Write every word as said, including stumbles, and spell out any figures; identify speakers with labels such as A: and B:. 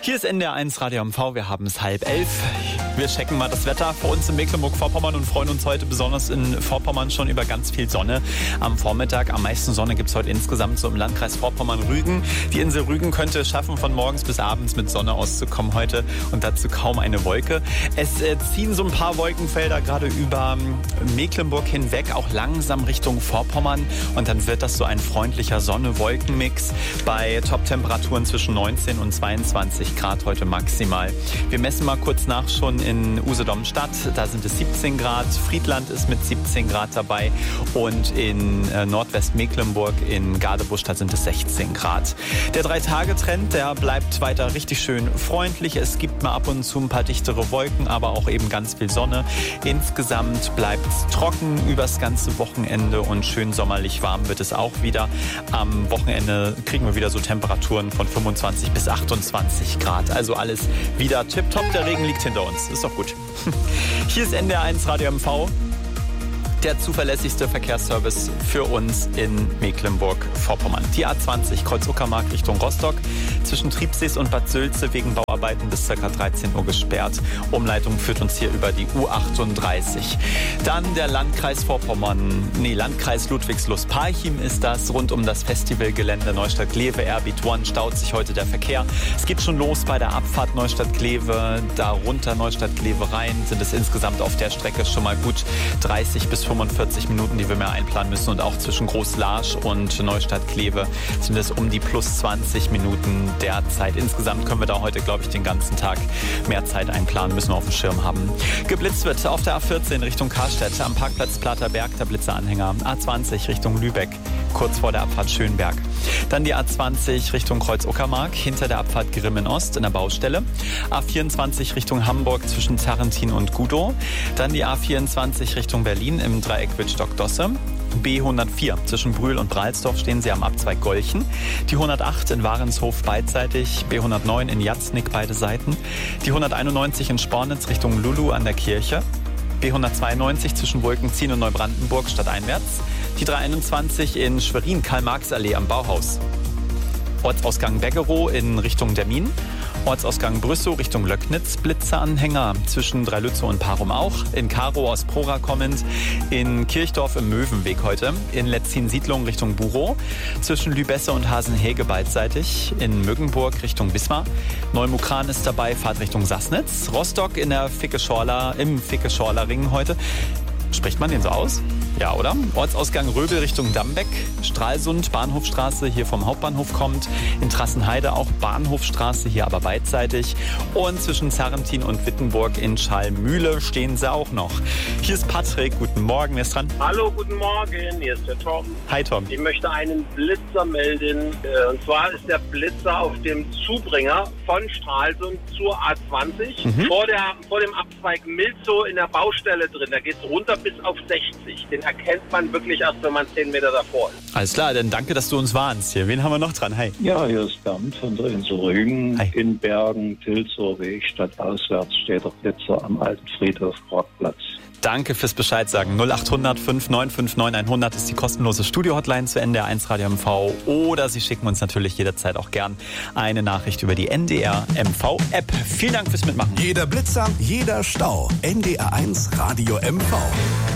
A: Hier ist N D R eins Radio M V, wir haben es halb elf. Wir checken mal das Wetter für uns in Mecklenburg-Vorpommern und freuen uns heute besonders in Vorpommern schon über ganz viel Sonne am Vormittag. Am meisten Sonne gibt es heute insgesamt so im Landkreis Vorpommern-Rügen. Die Insel Rügen könnte es schaffen, von morgens bis abends mit Sonne auszukommen heute und dazu kaum eine Wolke. Es äh, ziehen so ein paar Wolkenfelder gerade über Mecklenburg hinweg, auch langsam Richtung Vorpommern. Und dann wird das so ein freundlicher Sonne-Wolken-Mix bei Top-Temperaturen zwischen neunzehn und zweiundzwanzig Grad heute maximal. Wir messen mal kurz nach schon in Usedom-Stadt, da sind es siebzehn Grad, Friedland ist mit siebzehn Grad dabei und in äh, Nordwestmecklenburg in Gadebusch, da sind es sechzehn Grad. Der Drei-Tage-Trend, der bleibt weiter richtig schön freundlich. Es gibt mal ab und zu ein paar dichtere Wolken, aber auch eben ganz viel Sonne. Insgesamt bleibt es trocken übers ganze Wochenende und schön sommerlich warm wird es auch wieder. Am Wochenende kriegen wir wieder so Temperaturen von fünfundzwanzig bis achtundzwanzig Grad. Also alles wieder tipptopp. Der Regen liegt hinter uns. Ist doch gut. Hier ist N D R eins Radio M V. Der zuverlässigste Verkehrsservice für uns in Mecklenburg-Vorpommern. Die A zwanzig Kreuz-Uckermark Richtung Rostock, zwischen Triebsees und Bad Sülze wegen Bauarbeiten bis ca. dreizehn Uhr gesperrt. Umleitung führt uns hier über die U achtunddreißig. Dann der Landkreis Vorpommern, nee, Landkreis Ludwigslust-Parchim ist das. Rund um das Festivalgelände Neustadt-Glewe, Airbeat One, staut sich heute der Verkehr. Es geht schon los bei der Abfahrt Neustadt-Glewe, darunter Neustadt-Glewe rein. Sind es insgesamt auf der Strecke schon mal gut dreißig bis fünfundvierzig Minuten, die wir mehr einplanen müssen. Und auch zwischen Groß-Larsch und Neustadt-Glewe sind es um die plus zwanzig Minuten derzeit. Insgesamt können wir da heute, glaube ich, den ganzen Tag mehr Zeit einplanen, müssen wir auf dem Schirm haben. Geblitzt wird auf der A vierzehn Richtung Karstedt, am Parkplatz Platerberg, der Blitzeranhänger. A zwanzig Richtung Lübeck, kurz vor der Abfahrt Schönberg. Dann die A zwanzig Richtung Kreuz-Uckermark, hinter der Abfahrt Grimmen-Ost in der Baustelle. A vierundzwanzig Richtung Hamburg zwischen Zarrentin und Gudow. Dann die A vierundzwanzig Richtung Berlin im Dreieck Wittstock-Dosse. B hundertvier zwischen Brühl und Bralsdorf stehen sie am Abzweig Golchen. Die hundertacht in Warenshof beidseitig, B hundertneun in Jatznick beide Seiten. Die hunderteinundneunzig in Spornitz Richtung Lulu an der Kirche. B hundertzweiundneunzig zwischen Wolkenziehen und Neubrandenburg stadteinwärts. Die dreihunderteinundzwanzig in Schwerin Karl-Marx-Allee am Bauhaus. Ortsausgang Beggerow in Richtung Dermin. Ortsausgang Brüssow Richtung Löcknitz, Blitzeranhänger zwischen Dreilützow und Parum auch. In Karow aus Prora kommend, in Kirchdorf im Möwenweg heute, in Letzin-Siedlung Richtung Burow, zwischen Lübesse und Hasenhege beidseitig, in Müggenburg Richtung Wismar. Neumukran ist dabei, Fahrt Richtung Sassnitz. Rostock in der Ficke-Schorler, im Ficke-Schorler-Ring heute. Spricht man den so aus? Ja, oder? Ortsausgang Röbel Richtung Dambeck, Stralsund, Bahnhofstraße, hier vom Hauptbahnhof kommt. In Trassenheide auch Bahnhofstraße, hier aber beidseitig. Und zwischen Zarrentin und Wittenburg in Schallmühle stehen sie auch noch. Hier ist Patrick, guten Morgen, wer ist dran?
B: Hallo, guten Morgen, hier ist der Tom.
A: Hi Tom.
B: Ich möchte einen Blitzer melden. Und zwar ist der Blitzer auf dem Zubringer von Stralsund zur A zwanzig. Mhm. Vor, der, vor dem Abzweig Milzow in der Baustelle drin. Da geht es runter bis auf sechzig. Den erkennt man wirklich erst, wenn man zehn Meter davor ist.
A: Alles klar, dann danke, dass du uns warnst hier. Wen haben wir noch dran? Hi.
C: Ja, hier ist Bernd von der Insel Rügen.
A: Hi.
C: In Bergen, Tilzer Weg, stadtauswärts steht der Blitzer am alten Friedhof Parkplatz.
A: Danke fürs Bescheid sagen. null achthundert fünf neun fünf neun hundert ist die kostenlose Studio-Hotline zu N D R eins Radio M V. Oder Sie schicken uns natürlich jederzeit auch gern eine Nachricht über die N D R M V-App. Vielen Dank fürs Mitmachen.
D: Jeder Blitzer, jeder Stau. N D R eins Radio M V.